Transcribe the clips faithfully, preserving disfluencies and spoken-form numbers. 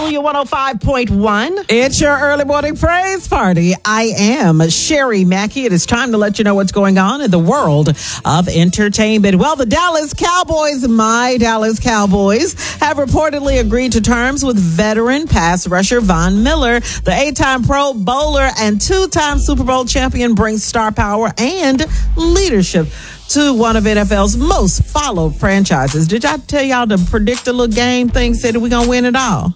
W one oh five point one. It's your early morning praise party. I am Sherry Mackey. It is time to let you know what's going on in the world of entertainment. Well, the Dallas Cowboys, my Dallas Cowboys, have reportedly agreed to terms with veteran pass rusher Von Miller. The eight-time Pro Bowler and two-time Super Bowl champion brings star power and leadership to one of N F L's most followed franchises. Did y'all tell y'all to predict a little game thing said that we're going to win it all?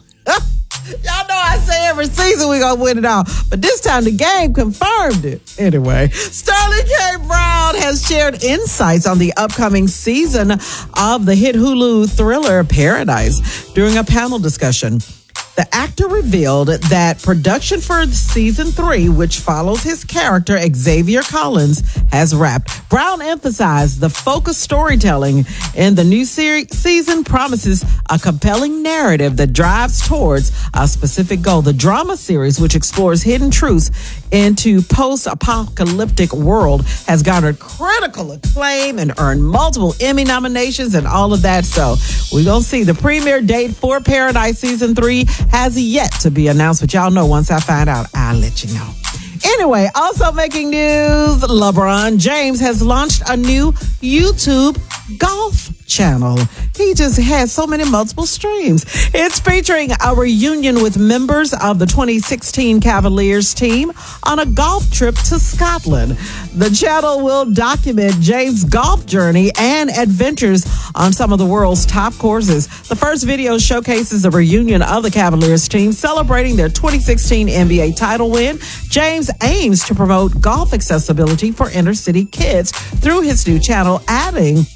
Y'all know I say every season we're going to win it all. But this time the game confirmed it. Anyway, Sterling K. Brown has shared insights on the upcoming season of the hit Hulu thriller Paradise during a panel discussion. The actor revealed that production for season three, which follows his character Xavier Collins, has wrapped. Brown emphasized the focused storytelling in the new series season promises a compelling narrative that drives towards a specific goal. The drama series, which explores hidden truths into post-apocalyptic world, has garnered critical acclaim and earned multiple Emmy nominations and all of that. So we're going to see the premiere date for Paradise season three has yet to be announced, but y'all know once I find out, I'll let you know. Anyway, also making news, LeBron James has launched a new YouTube golf channel. He just has so many multiple streams. It's featuring a reunion with members of the twenty sixteen Cavaliers team on a golf trip to Scotland. The channel will document James' golf journey and adventures on some of the world's top courses. The first video showcases the reunion of the Cavaliers team celebrating their twenty sixteen N B A title win. James aims to promote golf accessibility for inner city kids through his new channel, adding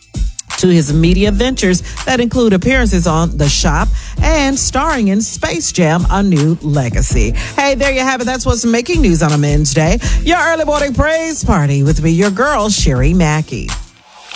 to his media ventures that include appearances on The Shop and starring in Space Jam: A New Legacy. Hey, there you have it. That's what's making news on a Men's Day. Your early morning praise party with me, your girl, Sherry Mackey.